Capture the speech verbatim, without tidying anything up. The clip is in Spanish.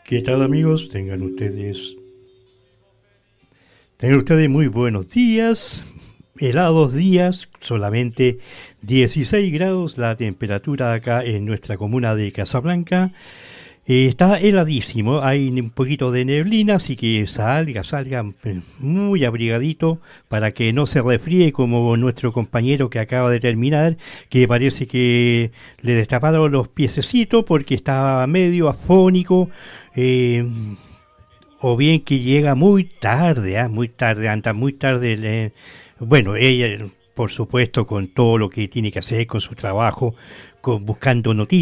¿Qué tal amigos? Tengan ustedes, tengan ustedes muy buenos días, helados días, solamente dieciséis grados la temperatura acá en nuestra comuna de Casablanca. Eh, está heladísimo, hay un poquito de neblina, así que salga, salga eh, muy abrigadito para que no se resfríe como nuestro compañero que acaba de terminar, que parece que le destaparon los piececitos porque estaba medio afónico. eh, o bien que llega muy tarde, ¿ah? Muy tarde, anda muy tarde. le- Bueno, ella, por supuesto, con todo lo que tiene que hacer con su trabajo, con, buscando noticias.